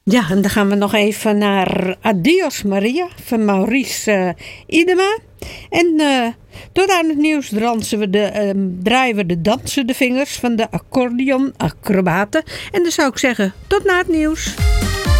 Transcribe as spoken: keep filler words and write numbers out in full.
Ja, en dan gaan we nog even naar Adios Maria van Maurice uh, Idema. En uh, tot aan het nieuws dansen we de, uh, draaien we de dansen de vingers van de accordeon acrobaten. En dan zou ik zeggen, tot na het nieuws.